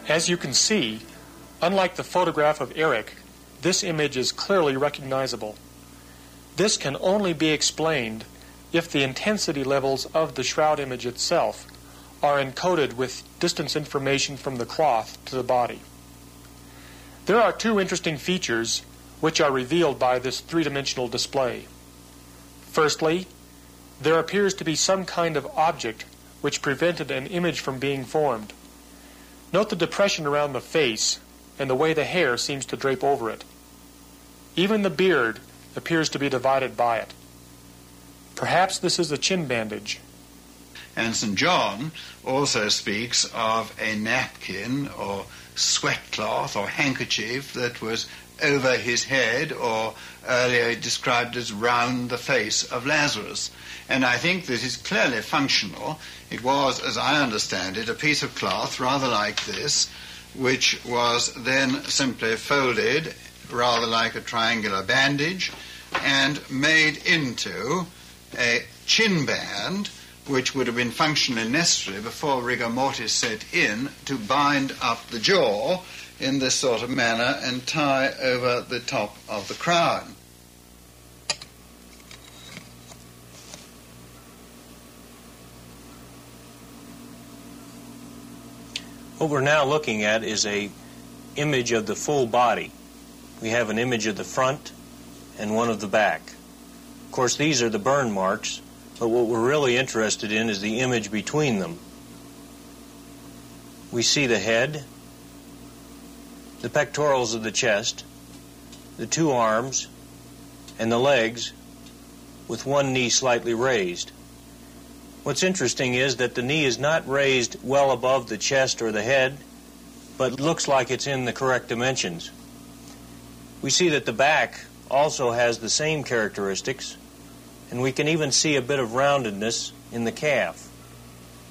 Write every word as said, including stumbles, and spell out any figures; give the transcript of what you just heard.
As you can see, unlike the photograph of Eric, this image is clearly recognizable. This can only be explained if the intensity levels of the shroud image itself are encoded with distance information from the cloth to the body. There are two interesting features which are revealed by this three-dimensional display. Firstly, there appears to be some kind of object which prevented an image from being formed. Note the depression around the face and the way the hair seems to drape over it. Even the beard appears to be divided by it. Perhaps this is a chin bandage. And Saint John also speaks of a napkin or sweat cloth or handkerchief that was over his head, or earlier described as round the face of Lazarus. And I think this is clearly functional. It was, as I understand it, a piece of cloth rather like this, which was then simply folded rather like a triangular bandage and made into a chin band, which would have been functionally necessary before rigor mortis set in to bind up the jaw in this sort of manner and tie over the top of the crown. What we're now looking at is a image of the full body. We have an image of the front and one of the back. Of course, these are the burn marks, but what we're really interested in is the image between them. We see the head, the pectorals of the chest, the two arms, and the legs with one knee slightly raised. What's interesting is that the knee is not raised well above the chest or the head, but looks like it's in the correct dimensions. We see that the back also has the same characteristics, and we can even see a bit of roundedness in the calf.